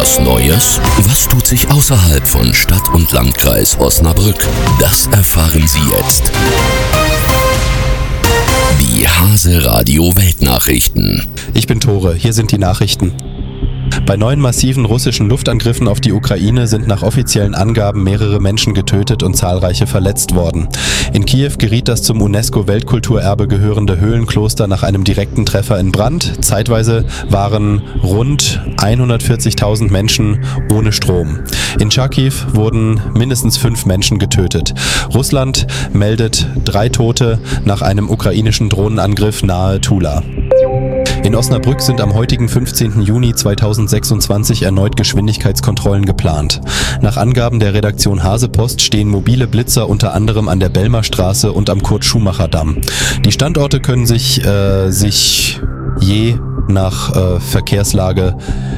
Was Neues? Was tut sich außerhalb von Stadt und Landkreis Osnabrück? Das erfahren Sie jetzt. Die Hase Radio Weltnachrichten. Ich bin Tore, hier sind die Nachrichten. Bei 9 massiven russischen Luftangriffen auf die Ukraine sind nach offiziellen Angaben mehrere Menschen getötet und zahlreiche verletzt worden. In Kiew geriet das zum UNESCO-Weltkulturerbe gehörende Höhlenkloster nach einem direkten Treffer in Brand. Zeitweise waren rund 140.000 Menschen ohne Strom. In Charkiw wurden mindestens 5 Menschen getötet. Russland meldet 3 Tote nach einem ukrainischen Drohnenangriff nahe Tula. In Osnabrück sind am heutigen 15. Juni 2026 erneut Geschwindigkeitskontrollen geplant. Nach Angaben der Redaktion Hasepost stehen mobile Blitzer unter anderem an der Bellmerstraße und am Kurt-Schumacher-Damm. Die Standorte können sich je nach Verkehrslage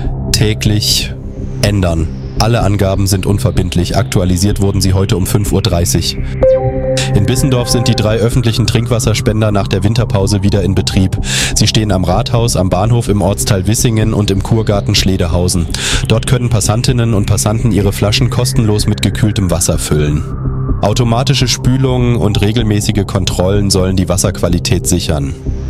täglich ändern. Alle Angaben sind unverbindlich. Aktualisiert wurden sie heute um 5.30 Uhr. In Bissendorf sind die 3 öffentlichen Trinkwasserspender nach der Winterpause wieder in Betrieb. Sie stehen am Rathaus, am Bahnhof im Ortsteil Wissingen und im Kurgarten Schledehausen. Dort können Passantinnen und Passanten ihre Flaschen kostenlos mit gekühltem Wasser füllen. Automatische Spülungen und regelmäßige Kontrollen sollen die Wasserqualität sichern.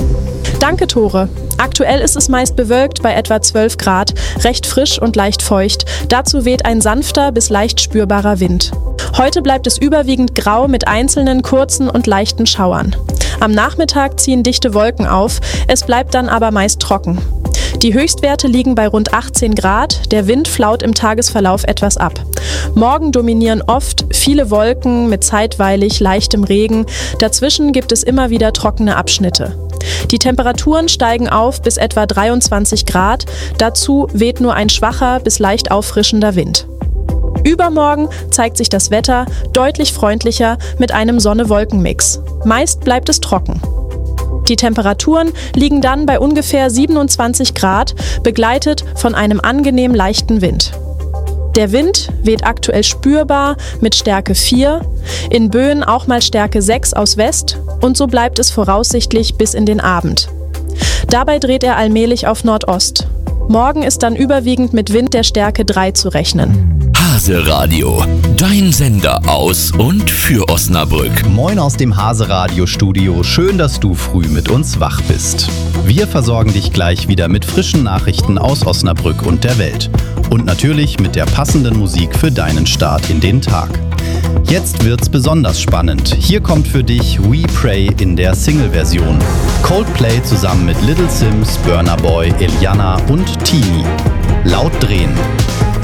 Danke, Tore. Aktuell ist es meist bewölkt bei etwa 12 Grad, recht frisch und leicht feucht. Dazu weht ein sanfter bis leicht spürbarer Wind. Heute bleibt es überwiegend grau mit einzelnen kurzen und leichten Schauern. Am Nachmittag ziehen dichte Wolken auf, es bleibt dann aber meist trocken. Die Höchstwerte liegen bei rund 18 Grad, der Wind flaut im Tagesverlauf etwas ab. Morgen dominieren oft viele Wolken mit zeitweilig leichtem Regen, dazwischen gibt es immer wieder trockene Abschnitte. Die Temperaturen steigen auf bis etwa 23 Grad, dazu weht nur ein schwacher bis leicht auffrischender Wind. Übermorgen zeigt sich das Wetter deutlich freundlicher mit einem Sonne-Wolken-Mix. Meist bleibt es trocken. Die Temperaturen liegen dann bei ungefähr 27 Grad, begleitet von einem angenehm leichten Wind. Der Wind weht aktuell spürbar mit Stärke 4, in Böen auch mal Stärke 6 aus West und so bleibt es voraussichtlich bis in den Abend. Dabei dreht er allmählich auf Nordost. Morgen ist dann überwiegend mit Wind der Stärke 3 zu rechnen. Hase Radio, dein Sender aus und für Osnabrück. Moin aus dem Hase Radio Studio, schön, dass du früh mit uns wach bist. Wir versorgen dich gleich wieder mit frischen Nachrichten aus Osnabrück und der Welt. Und natürlich mit der passenden Musik für deinen Start in den Tag. Jetzt wird's besonders spannend. Hier kommt für dich We Pray in der Single-Version. Coldplay zusammen mit Little Sims, Burna Boy, Eliana und Tini. Laut drehen.